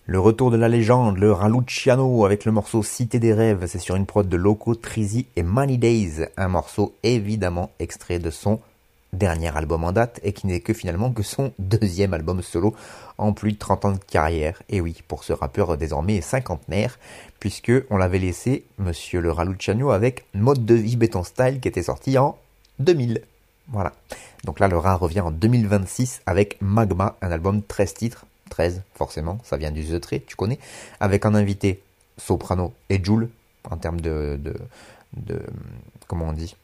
Le retour de la légende, le Raluciano avec le morceau Cité des rêves, c'est sur une prod de Loco, Trizy et Money Days, un morceau évidemment extrait de son dernier album en date et qui n'est que finalement que son deuxième album solo en plus de 30 ans de carrière. Et oui, pour ce rappeur désormais cinquantenaire, puisque on l'avait laissé, monsieur le Raluciano, avec Mode de vie béton style qui était sorti en 2000. Voilà. Donc là, le Rat revient en 2026 avec Magma, un album 13 titres. 13, forcément, ça vient du The Trait, tu connais, avec un invité Soprano et Jul, en termes de comment on dit,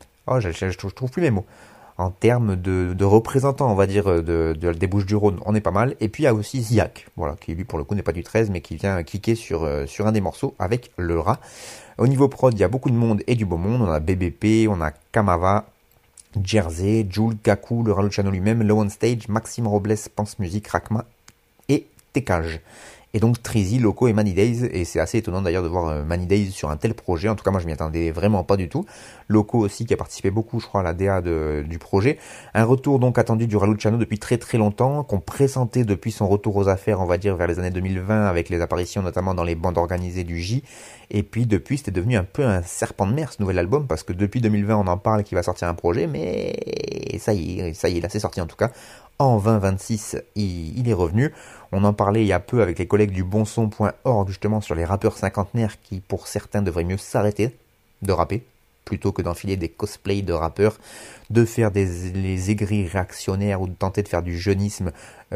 je trouve plus mes mots, en termes de représentants, on va dire, des Bouches-du-Rhône, on est pas mal, et puis il y a aussi Ziak, voilà, qui lui, pour le coup, n'est pas du 13, mais qui vient kicker sur un des morceaux avec le Rat. Au niveau prod, il y a beaucoup de monde et du beau monde, on a BBP, on a Kamava, Jersey, Jul, Kaku, le Raluciano lui-même, Low on Stage, Maxime Robles, Pense Musique, Rakma, et Tekage. Et donc Trizy, Loco et Money Days, et c'est assez étonnant d'ailleurs de voir Money Days sur un tel projet, en tout cas moi je m'y attendais vraiment pas du tout. Loco aussi qui a participé beaucoup je crois à la DA du projet. Un retour donc attendu du Raluciano depuis très très longtemps, qu'on pressentait depuis son retour aux affaires on va dire vers les années 2020 avec les apparitions notamment dans les bandes organisées du J. Et puis depuis c'était devenu un peu un serpent de mer ce nouvel album, parce que depuis 2020 on en parle qu'il va sortir un projet, mais ça y est, là c'est sorti en tout cas. En 2026, il est revenu. On en parlait il y a peu avec les collègues du bonson.org justement sur les rappeurs cinquantenaires qui pour certains devraient mieux s'arrêter de rapper plutôt que d'enfiler des cosplays de rappeurs, de faire les aigris réactionnaires ou de tenter de faire du jeunisme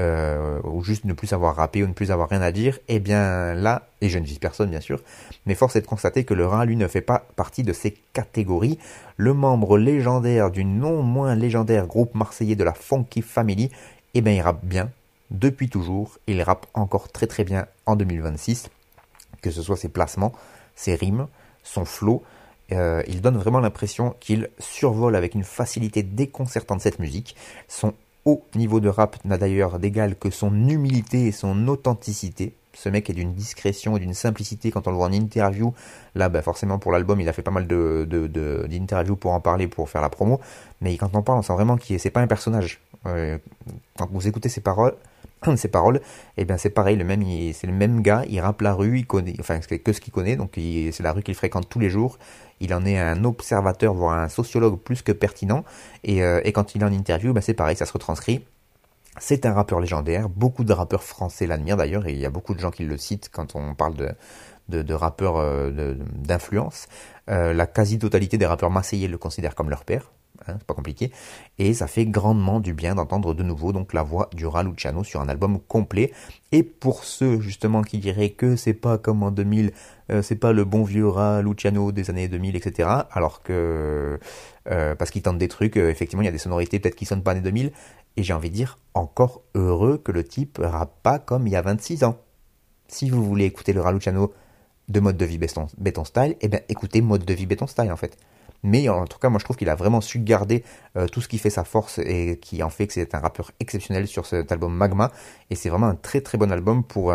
ou juste ne plus savoir rapper ou ne plus avoir rien à dire. Et bien là, et je ne vise personne bien sûr, mais force est de constater que le Rat lui ne fait pas partie de ces catégories. Le membre légendaire du non moins légendaire groupe marseillais de la Funky Family, eh bien il rappe bien depuis toujours, il rappe encore très très bien en 2026, que ce soit ses placements, ses rimes, son flow. Il donne vraiment l'impression qu'il survole avec une facilité déconcertante cette musique. Son haut niveau de rap n'a d'ailleurs d'égal que son humilité et son authenticité. Ce mec est d'une discrétion et d'une simplicité quand on le voit en interview. Là, forcément pour l'album, il a fait pas mal d'interviews pour en parler, pour faire la promo. Mais quand on parle, on sent vraiment que c'est pas un personnage. Quand vous écoutez ses paroles, et bien c'est pareil, c'est le même gars, il rappe la rue, il connaît, enfin c'est que ce qu'il connaît, donc c'est la rue qu'il fréquente tous les jours. Il en est un observateur, voire un sociologue plus que pertinent. Et quand il est en interview, c'est pareil, ça se retranscrit. C'est un rappeur légendaire, beaucoup de rappeurs français l'admirent d'ailleurs, et il y a beaucoup de gens qui le citent quand on parle de rappeurs d'influence. La quasi-totalité des rappeurs marseillais le considèrent comme leur père. C'est pas compliqué, et ça fait grandement du bien d'entendre de nouveau donc la voix du Raluciano sur un album complet. Et pour ceux justement qui diraient que c'est pas comme en 2000, c'est pas le bon vieux Raluciano des années 2000, etc. Alors que parce qu'il tente des trucs, effectivement il y a des sonorités peut-être qui sonnent pas années 2000, et j'ai envie de dire encore heureux que le type rappe pas comme il y a 26 ans. Si vous voulez écouter le Raluciano de Mode de vie béton style, eh bien écoutez Mode de vie béton style en fait. Mais en tout cas, moi je trouve qu'il a vraiment su garder tout ce qui fait sa force et qui en fait que c'est un rappeur exceptionnel sur cet album Magma. Et c'est vraiment un très très bon album pour